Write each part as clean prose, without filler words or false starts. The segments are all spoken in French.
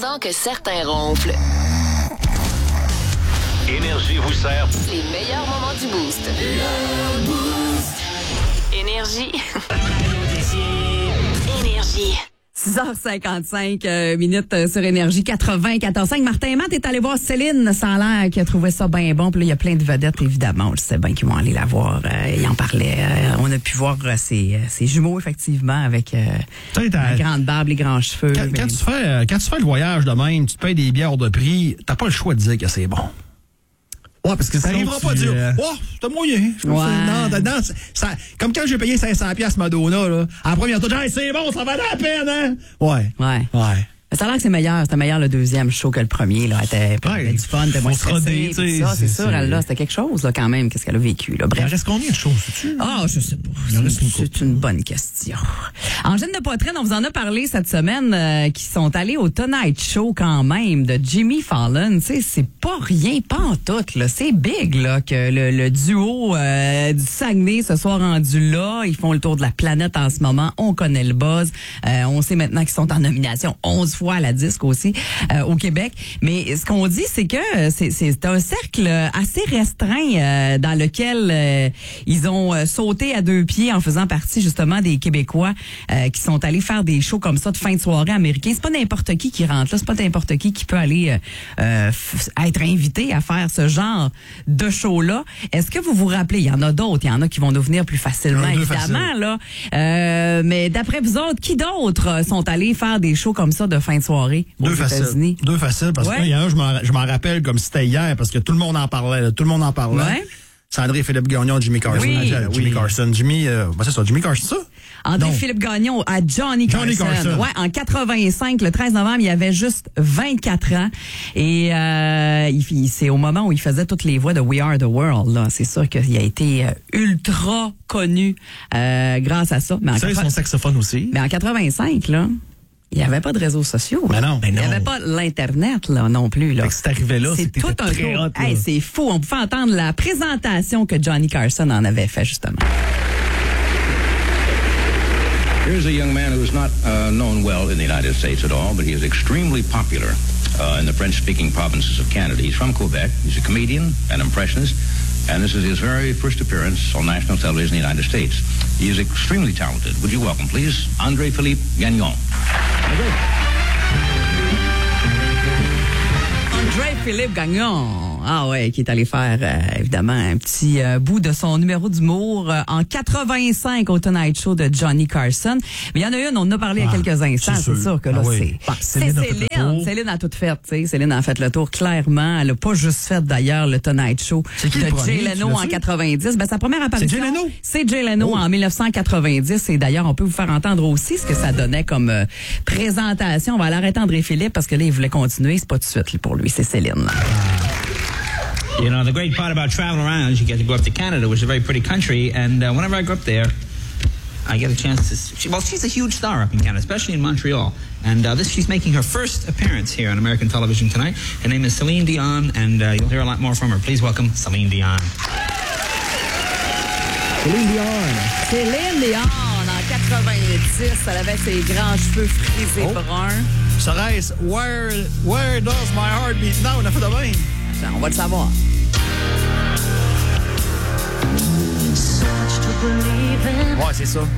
autant que certains ronflent. Énergie vous sert Les meilleurs moments du Boost. Énergie. Énergie. 6h55 minutes sur Énergie 94.5. Martin et Matt est allé voir Céline. Ça a l'air qu'il a trouvé ça bien bon. Puis là, il y a plein de vedettes, évidemment. On le sait bien qu'ils vont aller la voir. Il en parlait. On a pu voir ses jumeaux, effectivement, avec la grande barbe, les grands cheveux. Quand tu fais le voyage de même, tu te payes des bières de prix, t'as pas le choix de dire que c'est bon. Ouais, parce que ça n'arrivera pas à dire « Oh, c'était moyen. » Non, ça, comme quand j'ai payé 500$ Madonna, là, à la première tour, hey, c'est bon, ça valait la peine, hein? Ouais. Ça a l'air que c'est meilleur. C'était meilleur le deuxième show que le premier. Là. Elle était du fun, elle était moins stressée. C'est sûr, elle là, c'était quelque chose là, quand même, qu'est-ce qu'elle a vécu. Là. Bref. Il reste combien de choses, sais-tu? Ah, je sais pas. C'est une bonne question. Angèle de Poitrine, on vous en a parlé cette semaine, qui sont allés au Tonight Show quand même de Jimmy Fallon. Tu sais, c'est pas rien, pas en tout. Là. C'est big là, que le duo du Saguenay se soit rendu là. Ils font le tour de la planète en ce moment. On connaît le buzz. On sait maintenant qu'ils sont en nomination 11 fois à la disque aussi au Québec. Mais ce qu'on dit, c'est que c'est un cercle assez restreint dans lequel ils ont sauté à deux pieds en faisant partie justement des Québécois qui sont allés faire des shows comme ça de fin de soirée américains. C'est pas n'importe qui rentre là, c'est pas n'importe qui peut aller être invité à faire ce genre de show-là. Est-ce que vous vous rappelez, il y en a d'autres, il y en a qui vont nous venir plus facilement, évidemment, là. Mais d'après vous autres, qui d'autres sont allés faire des shows comme ça de fin de soirée aux États-Unis? Deux faciles, parce que il y a un, je m'en rappelle comme c'était hier, parce que tout le monde en parlait. Là, tout le monde en parlait. Ouais. C'est André-Philippe Gagnon, Jimmy Carson. Jimmy Carson. C'est ça, Jimmy Carson, ça? André-Philippe Gagnon à Johnny Carson. Ouais, en 85, le 13 novembre, il avait juste 24 ans. Et c'est au moment où il faisait toutes les voix de We Are the World. Là. C'est sûr qu'il a été ultra connu grâce à ça. Mais son saxophone aussi. Mais en 85, là, il n'y avait pas de réseaux sociaux. Ben non. Il n'y avait pas l'Internet là non plus. Là. C'est arrivé là, c'était tout un très hot. Hey, c'est fou. On pouvait entendre la présentation que Johnny Carson en avait fait, justement. Here's a young man who's not known well in the United States at all, but he is extremely popular in the French-speaking provinces of Canada. He's from Quebec. He's a comedian, an impressionist, and this is his very first appearance on national television in the United States. He is extremely talented. Would you welcome, please, André-Philippe Gagnon. André-Philippe Gagnon. Ah ouais, qui est allé faire, évidemment, un petit bout de son numéro d'humour en 85 au Tonight Show de Johnny Carson. Mais il y en a une, on en a parlé il y a quelques instants, c'est sûr que là, c'est Céline. Céline a tout fait, tu sais. Céline a fait le tour, clairement. Elle a pas juste fait, d'ailleurs, le Tonight Show de Jay Leno en 90. Ben, sa première apparition. C'est Jay Leno? C'est Jay Leno en 1990. Et d'ailleurs, on peut vous faire entendre aussi ce que ça donnait comme présentation. On va l'arrêter André-Philippe parce que là, il voulait continuer. C'est pas tout de suite là, pour lui, c'est Céline. You know, the great part about traveling around is you get to go up to Canada, which is a very pretty country, and whenever I go up there, I get a chance to... she's a huge star up in Canada, especially in Montreal. And she's making her first appearance here on American television tonight. Her name is Celine Dion, and you'll hear a lot more from her. Please welcome Celine Dion. Céline Dion, en 90, elle avait ses grands cheveux frisés bruns. Serait-ce Where Does My Heart Beat Now? On a fait de même. On va le savoir. Ouais, c'est ça.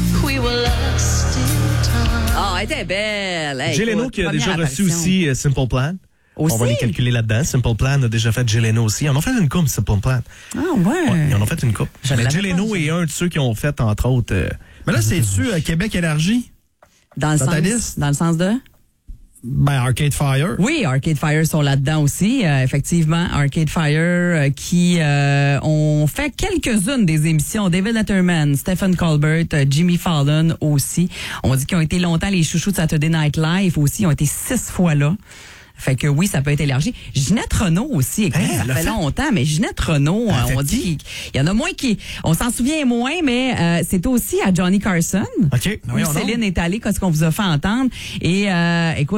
Ah, elle était belle. Hey, Jay Leno qui a déjà reçu aussi Simple Plan. Aussi? On va les calculer là-dedans. Simple Plan a déjà fait Jay Leno aussi. On en fait une coupe, Simple Plan. Ah ouais? Ils en ont fait une coupe. Mais Jay Leno est un de ceux qui ont fait, entre autres... Mais là, c'est-tu Québec élargi? Dans le sens de? Ben, Arcade Fire. Oui, Arcade Fire sont là-dedans aussi. Effectivement, Arcade Fire qui ont fait quelques-unes des émissions. David Letterman, Stephen Colbert, Jimmy Fallon aussi. On dit qu'ils ont été longtemps les chouchous de Saturday Night Live aussi. Ils ont été 6 fois là. Fait que oui, ça peut être élargi. Ginette Renault aussi, écoute, ça fait longtemps, mais Ginette Renault, on dit qu'il y en a moins qui... On s'en souvient moins, mais c'est aussi à Johnny Carson. OK. Oui, Céline est allée, qu'est-ce qu'on vous a fait entendre. Et écoute,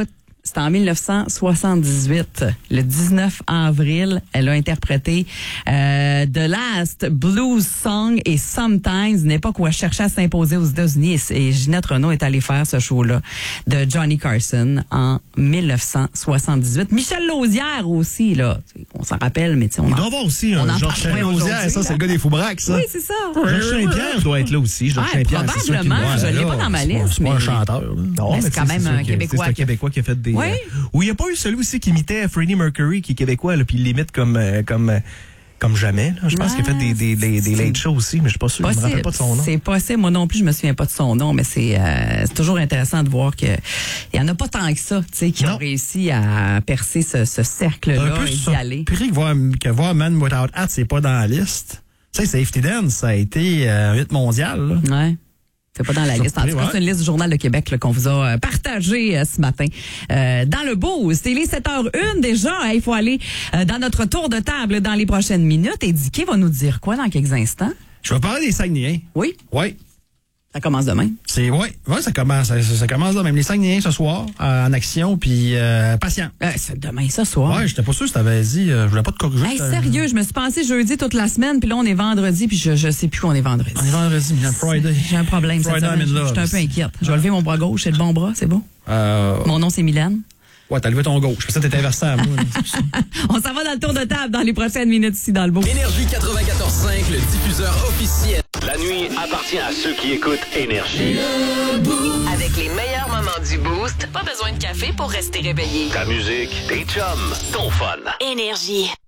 c'était en 1978. Le 19 avril, elle a interprété The Last Blues Song et Sometimes, une époque où elle cherchait à s'imposer aux États-Unis. Et Ginette Renault est allée faire ce show-là de Johnny Carson en 1978. Michel Lausière aussi, là. On s'en rappelle, mais tu sais, Il doit y avoir aussi un Georges Lausière, ça, c'est le gars des Foubraques, ça. Oui, c'est ça. Georges Saint-Pierre doit être là aussi. Georges Saint-Pierre, probablement. Je ne l'ai pas dans ma liste. C'est pas un chanteur. Non, mais c'est quand même un Québécois. C'est un Québécois qui a fait des... Oui. Oui, il n'y a pas eu celui aussi qui imitait Freddie Mercury, qui est québécois, là, puis il l'imite comme jamais. Là. Je pense qu'il a fait des late shows aussi, mais je suis pas sûr. Je me rappelle pas de son nom. C'est possible. Moi non plus, je me souviens pas de son nom, mais c'est toujours intéressant de voir que il y en a pas tant que ça, tu sais, qui ont réussi à percer ce cercle-là et d'y aller. Puis que voir Man Without Hat, c'est pas dans la liste. Tu sais, Safety Dance, ça a été un hit mondial. Là. Ouais. C'est pas dans la liste. En tout cas, c'est une liste du Journal de Québec là, qu'on vous a partagée ce matin. Dans le Boost, il est 7h01 déjà. Il faut aller dans notre tour de table dans les prochaines minutes. Et Dicky va nous dire quoi dans quelques instants? Je vais parler des Saguenayens. Oui? Oui. Ça commence demain. Ça commence demain. Les Saguenayens ce soir, en action, puis patient. C'est demain ce soir. Ouais, j'étais pas sûr si t'avais dit, je voulais pas te corriger. Hey, sérieux, je me suis pensé jeudi toute la semaine, puis là on est vendredi, puis je sais plus où on est vendredi. On est vendredi, bien Friday. J'ai un problème cette semaine. Je suis un peu inquiète. Je vais lever mon bras gauche, c'est le bon bras, c'est beau? Mon nom c'est Mylène. Ouais, t'as levé ton gauche. Je pensais que t'étais inversé à moi. On s'en va dans le tour de table dans les prochaines minutes ici dans le Boost. Énergie 94.5, le diffuseur officiel. La nuit appartient à ceux qui écoutent Énergie. Avec les meilleurs moments du Boost, pas besoin de café pour rester réveillé. Ta musique, tes chums, ton fun. Énergie.